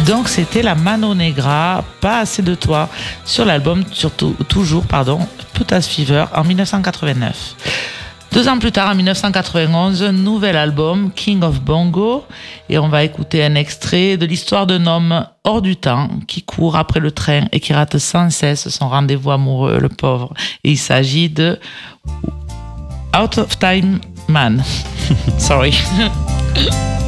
Donc c'était la Mano Negra, Pas assez de toi, sur l'album toujours, Putas Fever en 1989. 2 ans plus tard, en 1991, nouvel album, King of Bongo, et on va écouter un extrait de l'histoire d'un homme hors du temps qui court après le train et qui rate sans cesse son rendez-vous amoureux, le pauvre. Et il s'agit de Out of Time Man. Sorry.